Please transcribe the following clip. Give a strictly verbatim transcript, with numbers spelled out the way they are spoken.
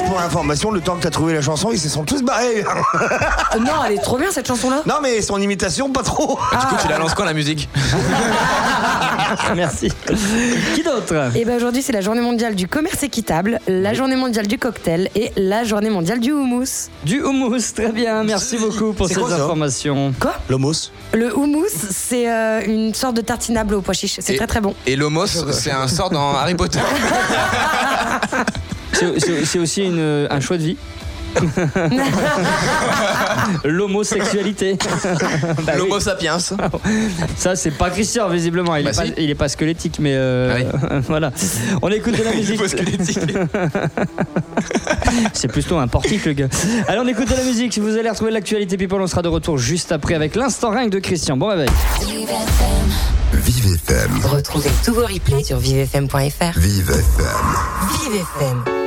pour information, le temps que t'as trouvé la chanson, ils se sont tous barrés. Non, elle est trop bien cette chanson-là. Non, mais son imitation, pas trop. Ah. Du coup, tu la lances quand la musique? Merci. Qui d'autre? Et ben aujourd'hui, c'est la journée mondiale du commerce équitable, la journée mondiale du cocktail et la journée mondiale du houmous. Du houmous, très bien. Merci beaucoup pour C'est ces quoi, ça informations. Quoi? L'homos. Le houmous, c'est euh, une sorte de tartinable au pois chiche. C'est Et- très très bon. Et l'homos, c'est un sort dans Harry Potter. C'est, c'est- c'est aussi une, un choix de vie. L'homosexualité. Bah oui. L'homo sapiens. Ça, c'est pas Christian, visiblement. Il, Bah est, pas, si. il est pas squelettique, mais euh, Ah voilà. On écoute de la musique. Hyposquelettique. C'est plutôt un portique, le gars. Allez, on écoute de la musique. Si vous allez retrouver l'actualité People, on sera de retour juste après avec l'instant ringue de Christian. Bon réveil. Vive F M. Retrouvez tous vos replays sur vive f m point f r. Vive F M. Vive F M.